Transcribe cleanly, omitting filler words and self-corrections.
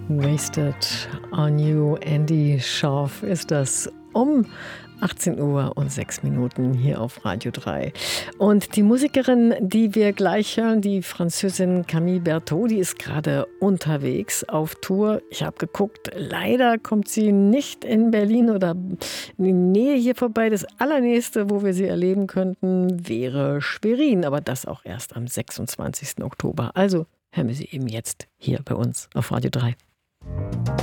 Wasted on You, Andy Scharf ist das um 18 Uhr und 6 Minuten hier auf Radio 3. Und die Musikerin, die wir gleich hören, die Französin Camille Berthaud, die ist gerade unterwegs auf Tour. Ich habe geguckt, leider kommt sie nicht in Berlin oder in die Nähe hier vorbei. Das allernächste, wo wir sie erleben könnten, wäre Schwerin, aber das auch erst am 26. Oktober. Also hören wir sie eben jetzt hier bei uns auf Radio 3.